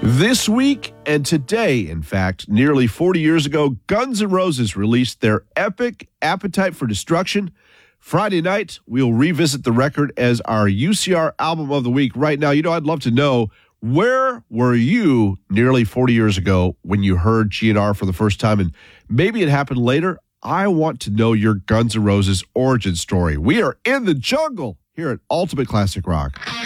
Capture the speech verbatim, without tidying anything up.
This week and today, in fact, nearly forty years ago, Guns N' Roses released their epic Appetite for Destruction. Friday night, we'll revisit the record as our U C R Album of the Week. Right now, you know, I'd love to know, where were you nearly forty years ago when you heard G N R for the first time? And maybe it happened later. I want to know your Guns N' Roses origin story. We are in the jungle here at Ultimate Classic Rock.